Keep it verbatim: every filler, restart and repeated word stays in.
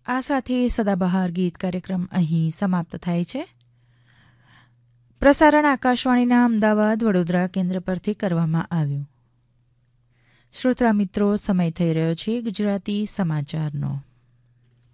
આ સાથે સદાબહાર ગીત કાર્યક્રમ અહીં સમાપ્ત થાય છે. પ્રસારણ આકાશવાણીના અમદાવાદ વડોદરા કેન્દ્ર પરથી કરવામાં આવ્યું. શ્રોતા મિત્રો, સમય થઈ રહ્યો છે ગુજરાતી સમાચારનો.